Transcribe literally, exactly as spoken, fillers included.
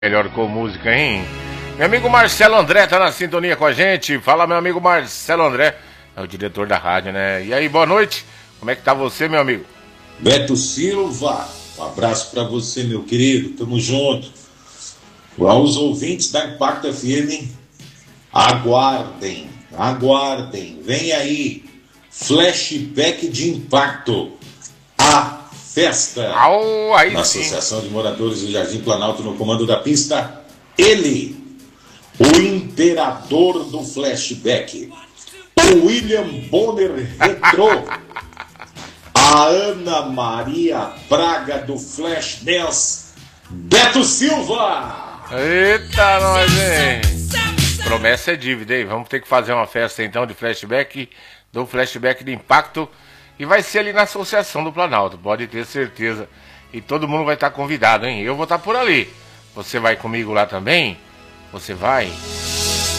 Melhor com música, hein? Meu amigo Marcelo André tá na sintonia com a gente. Fala, meu amigo Marcelo André. É o diretor da rádio, né? E aí, boa noite. Como é que tá você, meu amigo? Beto Silva, um abraço pra você, meu querido. Tamo junto. Aos ouvintes da Impacto F M, aguardem, aguardem. Vem aí, flashback de impacto. A festa Au, aí na sim. Associação de Moradores do Jardim Planalto, no comando da pista, ele, o imperador do flashback, o William Bonner Retrô, a Ana Maria Braga do Flash Dance, Beto Silva. Eita, nós, hein? Promessa é dívida, hein? Vamos ter que fazer uma festa então de flashback, do flashback de impacto. E vai ser ali na Associação do Planalto, pode ter certeza. E todo mundo vai estar convidado, hein? Eu vou estar por ali. Você vai comigo lá também? Você vai?